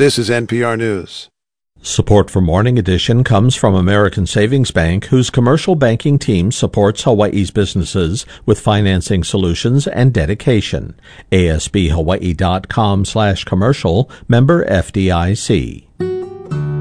This is NPR News. Support for Morning Edition comes from American Savings Bank, whose commercial banking team supports Hawaii's businesses with financing solutions and dedication. ASBHawaii.com/commercial, member FDIC.